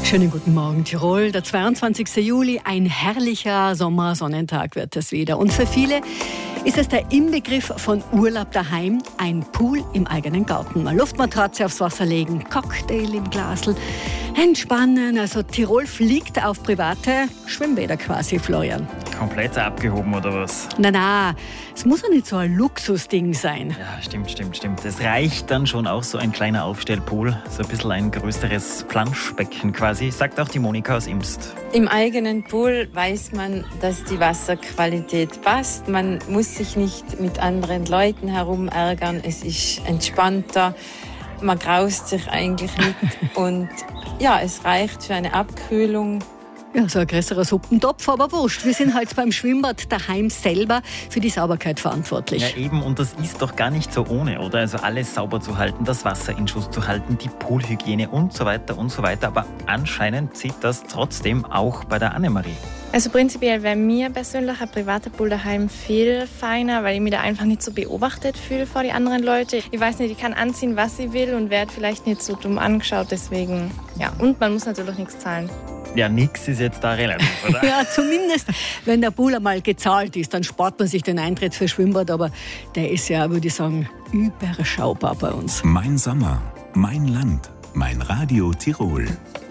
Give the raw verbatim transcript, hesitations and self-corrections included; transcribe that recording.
Schönen guten Morgen, Tirol. Der zweiundzwanzigste Juli, ein herrlicher Sommersonnentag wird es wieder. Und für viele ist es der Inbegriff von Urlaub daheim, ein Pool im eigenen Garten. Eine Luftmatratze aufs Wasser legen, Cocktail im Glasl, entspannen. Also Tirol fliegt auf private Schwimmbäder quasi, Florian. Komplett abgehoben oder was? Na na, es muss ja nicht so ein Luxusding sein. Ja, stimmt, stimmt, stimmt. Es reicht dann schon auch so ein kleiner Aufstellpool, so ein bisschen ein größeres Planschbecken quasi, sagt auch die Monika aus Imst. Im eigenen Pool weiß man, dass die Wasserqualität passt. Man muss sich nicht mit anderen Leuten herumärgern. Es ist entspannter. Man graust sich eigentlich nicht. Und ja, es reicht für eine Abkühlung. Ja, so ein größerer Suppentopf, aber wurscht. Wir sind halt beim Schwimmbad daheim selber für die Sauberkeit verantwortlich. Ja eben, und das ist doch gar nicht so ohne, oder? Also alles sauber zu halten, das Wasser in Schuss zu halten, die Poolhygiene und so weiter und so weiter. Aber anscheinend sieht das trotzdem auch bei der Annemarie. Also prinzipiell wäre mir persönlich ein privater Pool daheim viel feiner, weil ich mich da einfach nicht so beobachtet fühle vor die anderen Leute. Ich weiß nicht, ich kann anziehen, was ich will und werde vielleicht nicht so dumm angeschaut, deswegen, ja. Und man muss natürlich nichts zahlen. Ja, nix ist jetzt da relativ, oder? Ja, zumindest, wenn der Pool einmal gezahlt ist, dann spart man sich den Eintritt für Schwimmbad, aber der ist ja, würde ich sagen, überschaubar bei uns. Mein Sommer, mein Land, mein Radio Tirol.